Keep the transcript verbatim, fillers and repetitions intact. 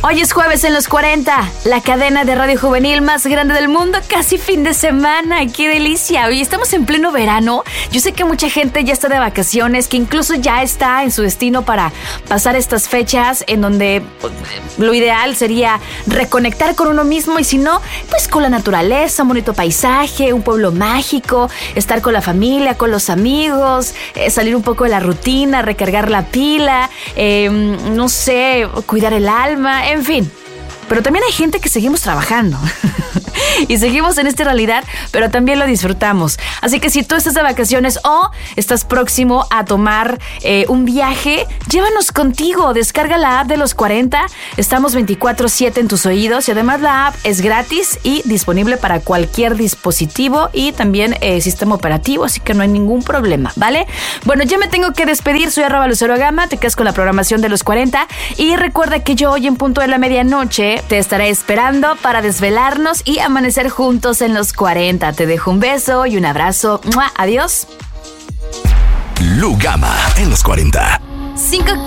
Hoy es jueves en los cuarenta, la cadena de radio juvenil más grande del mundo, casi fin de semana. ¡Qué delicia! Hoy estamos en pleno verano. Yo sé que mucha gente ya está de vacaciones, que incluso ya está en su destino para pasar estas fechas en donde lo ideal sería reconectar con uno mismo y si no, pues con la naturaleza, un bonito paisaje, un pueblo mágico, estar con la familia, con los amigos, eh, salir un poco de la rutina, recargar la pila, eh, no sé, cuidar el alma, en fin. Pero también hay gente que seguimos trabajando y seguimos en esta realidad, pero también lo disfrutamos. Así que si tú estás de vacaciones o estás próximo a tomar eh, un viaje, llévanos contigo. Descarga la app de los cuarenta. Estamos veinticuatro siete en tus oídos y además la app es gratis y disponible para cualquier dispositivo y también eh, sistema operativo, así que no hay ningún problema, ¿vale? Bueno, ya me tengo que despedir. Soy arroba Lucero Gama. Te quedas con la programación de los cuarenta y recuerda que yo hoy en punto de la medianoche te estaré esperando para desvelarnos y amanecer juntos en los cuarenta. Te dejo un beso y un abrazo. ¡Mua! Adiós. Lu Gama en los cuarenta. Cinco